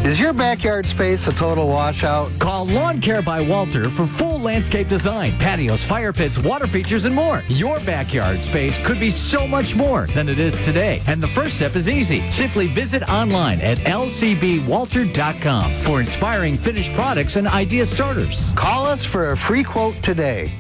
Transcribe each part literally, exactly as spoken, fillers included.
Is your backyard space a total washout? Call Lawn Care by Walter for full landscape design, patios, fire pits, water features, and more. Your backyard space could be so much more than it is today. And the first step is easy. Simply visit online at L C B walter dot com for inspiring finished products and idea starters. Call us for a free quote today.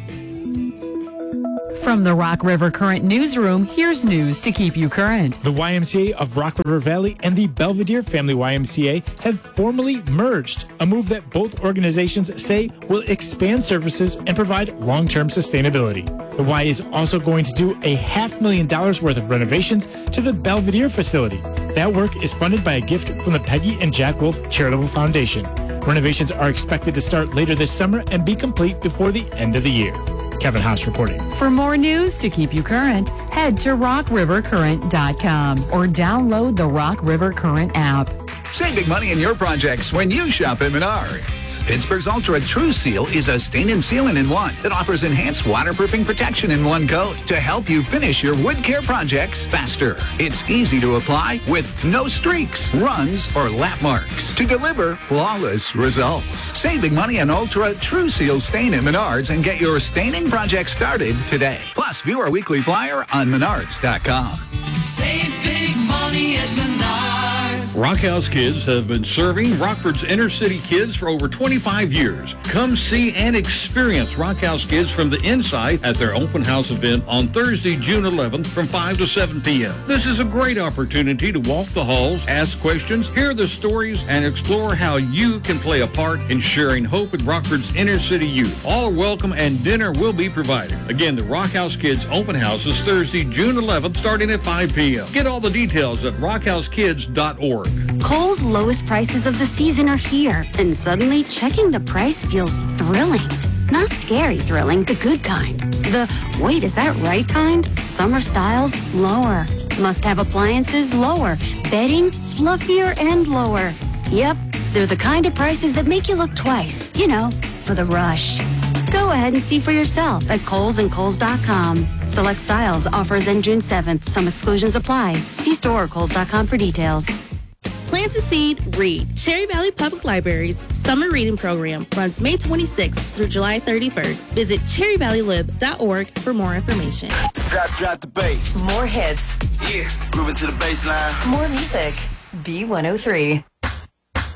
From the Rock River Current Newsroom, here's news to keep you current. The Y M C A of Rock River Valley and the Belvedere Family Y M C A have formally merged, a move that both organizations say will expand services and provide long-term sustainability. The Y is also going to do a half million dollars worth of renovations to the Belvedere facility. That work is funded by a gift from the Peggy and Jack Wolf Charitable Foundation. Renovations are expected to start later this summer and be complete before the end of the year. Kevin Haas reporting. For more news to keep you current, head to rock river current dot com or download the Rock River Current app. Save big money in your projects when you shop at Menards. Pittsburgh's Ultra True Seal is a stain and sealant in one that offers enhanced waterproofing protection in one coat to help you finish your wood care projects faster. It's easy to apply with no streaks, runs, or lap marks to deliver flawless results. Save big money on Ultra True Seal stain at Menards and get your staining project started today. Plus, view our weekly flyer on menards dot com. Save big money at Menards. Rockhouse Kids have been serving Rockford's inner city kids for over twenty-five years. Come see and experience Rockhouse Kids from the inside at their open house event on Thursday, June eleventh from five to seven p.m. This is a great opportunity to walk the halls, ask questions, hear the stories, and explore how you can play a part in sharing hope with Rockford's inner city youth. All are welcome and dinner will be provided. Again, the Rockhouse Kids open house is Thursday, June eleventh, starting at five p.m. Get all the details at rock house kids dot org. Kohl's lowest prices of the season are here, and suddenly checking the price feels thrilling. Not scary thrilling, the good kind. The, wait, is that right kind? Summer styles, lower. Must-have appliances, lower. Bedding, fluffier and lower. Yep, they're the kind of prices that make you look twice, you know, for the rush. Go ahead and see for yourself at Kohl's and Kohl's dot com. Select styles, offers end June seventh. Some exclusions apply. See store or Kohl's dot com for details. Plant a seed, read. Cherry Valley Public Library's summer reading program runs May twenty-sixth through July thirty-first. Visit cherry valley lib dot org for more information. Drop, drop the bass. More hits. Yeah, grooving to the bass line. More music. B one oh three.